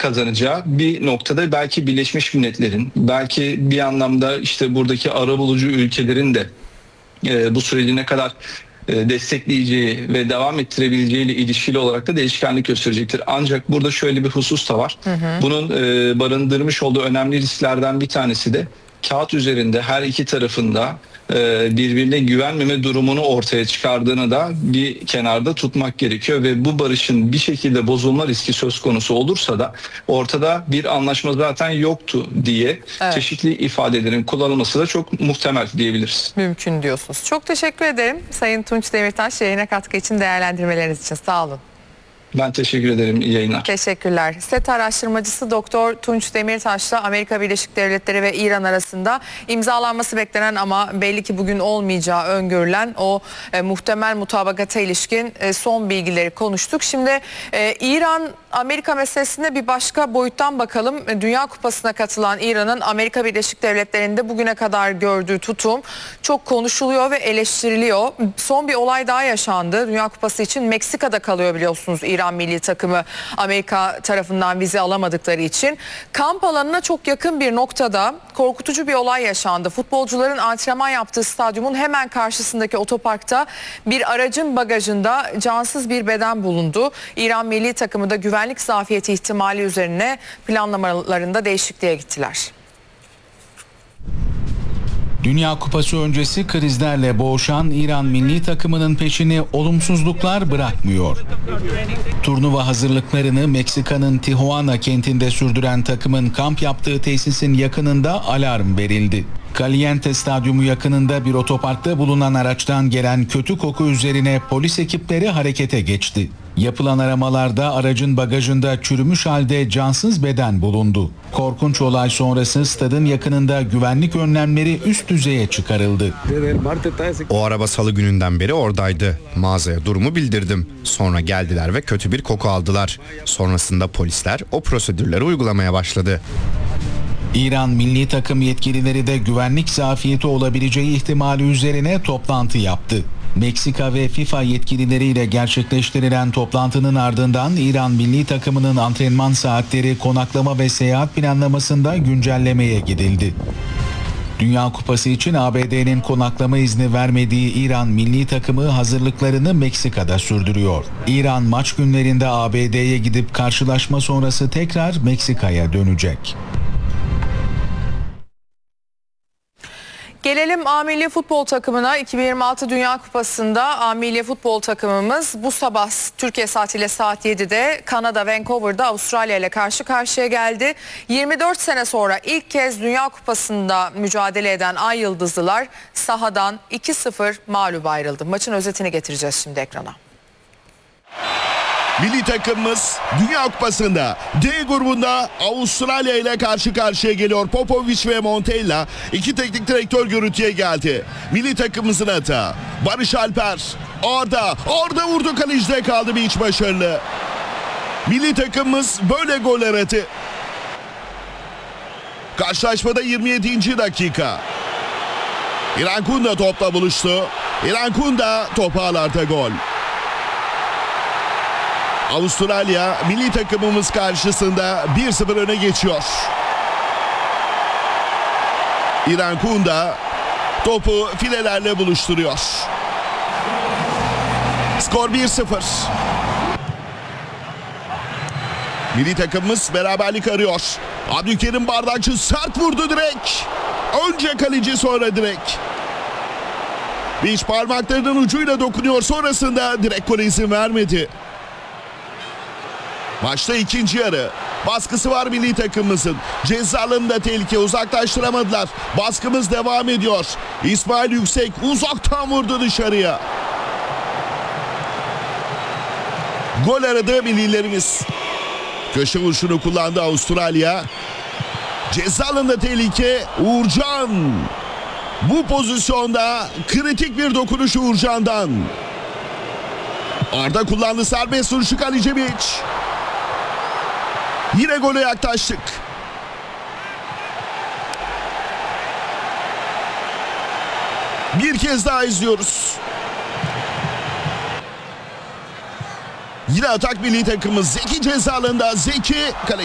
kazanacağı bir noktada belki Birleşmiş Milletler'in, belki bir anlamda işte buradaki arabulucu ülkelerin de bu süreci ne kadar destekleyeceği ve devam ettirebileceğiyle ilişkili olarak da değişkenlik gösterecektir. Ancak burada şöyle bir husus da var. Bunun barındırmış olduğu önemli risklerden bir tanesi de kağıt üzerinde her iki tarafında birbirine güvenmeme durumunu ortaya çıkardığını da bir kenarda tutmak gerekiyor ve bu barışın bir şekilde bozulma riski söz konusu olursa da ortada bir anlaşma zaten yoktu diye çeşitli ifadelerin kullanılması da çok muhtemel diyebiliriz. Mümkün diyorsunuz. Çok teşekkür ederim Sayın Tunç Demirtaş, yayına katkı için, değerlendirmeleriniz için sağ olun. Ben teşekkür ederim. İyi yayınlar. Teşekkürler. SET araştırmacısı Doktor Tunç Demirtaş'la Amerika Birleşik Devletleri ve İran arasında imzalanması beklenen ama belli ki bugün olmayacağı öngörülen o muhtemel mutabakata ilişkin son bilgileri konuştuk. Şimdi İran-Amerika meselesine bir başka boyuttan bakalım. Dünya Kupası'na katılan İran'ın Amerika Birleşik Devletleri'nde bugüne kadar gördüğü tutum çok konuşuluyor ve eleştiriliyor. Son bir olay daha yaşandı. Dünya Kupası için Meksika'da kalıyor biliyorsunuz İran milli takımı, Amerika tarafından vize alamadıkları için. Kamp alanına çok yakın bir noktada korkutucu bir olay yaşandı. Futbolcuların antrenman yaptığı stadyumun hemen karşısındaki otoparkta bir aracın bagajında cansız bir beden bulundu. İran milli takımı da güvenlik zafiyeti ihtimali üzerine planlamalarında değişikliğe gittiler. Dünya Kupası öncesi krizlerle boğuşan İran milli takımının peşini olumsuzluklar bırakmıyor. Turnuva hazırlıklarını Meksika'nın Tijuana kentinde sürdüren takımın kamp yaptığı tesisin yakınında alarm verildi. Caliente Stadyumu yakınında bir otoparkta bulunan araçtan gelen kötü koku üzerine polis ekipleri harekete geçti. Yapılan aramalarda aracın bagajında çürümüş halde cansız beden bulundu. Korkunç olay sonrası stadın yakınında güvenlik önlemleri üst düzeye çıkarıldı. O araba salı gününden beri oradaydı. Mağazaya durumu bildirdim. Sonra geldiler ve kötü bir koku aldılar. Sonrasında polisler o prosedürleri uygulamaya başladı. İran milli takım yetkilileri de güvenlik zafiyeti olabileceği ihtimali üzerine toplantı yaptı. Meksika ve FIFA yetkilileriyle gerçekleştirilen toplantının ardından İran milli takımının antrenman saatleri, konaklama ve seyahat planlamasında güncellemeye gidildi. Dünya Kupası için ABD'nin konaklama izni vermediği İran milli takımı hazırlıklarını Meksika'da sürdürüyor. İran maç günlerinde ABD'ye gidip karşılaşma sonrası tekrar Meksika'ya dönecek. Gelelim A Milli Futbol takımına. 2026 Dünya Kupası'nda A Milli Futbol takımımız bu sabah Türkiye saatiyle saat 7'de Kanada Vancouver'da Avustralya ile karşı karşıya geldi. 24 sene sonra ilk kez Dünya Kupası'nda mücadele eden Ay Yıldızlılar sahadan 2-0 mağlup ayrıldı. Maçın özetini getireceğiz şimdi ekrana. Milli takımımız Dünya Kupası'nda D grubunda Avustralya ile karşı karşıya geliyor. Popovic ve Montella iki teknik direktör görüntüye geldi. Milli takımımızın hata. Barış Alper Arda vurdu, kalecide kaldı, bir iç başarılı. Milli takımımız böyle gol aradı. Karşılaşmada 27. dakika. İrfan Kunda topla buluştu. İrfan Kunda topu ağlarda, gol. Avustralya milli takımımız karşısında 1-0 öne geçiyor. İrfan Kunda topu filelerle buluşturuyor. Skor 1-0. Milli takımımız beraberlik arıyor. Abdülkerim Bardakçı sert vurdu direkt. Önce kaleci, sonra direkt. Beş parmaklarının ucuyla dokunuyor, sonrasında direkt gole izin vermedi. Maçta ikinci yarı. Baskısı var milli takımımızın. Ceza alanında tehlike, uzaklaştıramadılar. Baskımız devam ediyor. İsmail Yüksek uzaktan vurdu dışarıya. Gol aradı millilerimiz. Köşe vuruşunu kullandı Avustralya. Ceza alanında tehlike, Uğurcan. Bu pozisyonda kritik bir dokunuş Uğurcan'dan. Arda kullandı serbest vuruşu, Ali Cebiç. Yine gole yaklaştık. Bir kez daha izliyoruz. Yine atak milli takımımız. Zeki ceza alanında. Zeki